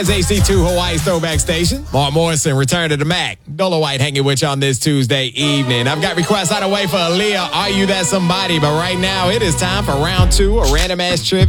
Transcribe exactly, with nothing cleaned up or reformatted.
It's A C two Hawaii's Throwback Station. Mark Morrison, Return to the Mac. Dola White hanging with you on this Tuesday evening. I've got requests out of the way for Aaliyah, Are You That Somebody? But right now, it is time for round two of Random Ass Trivia.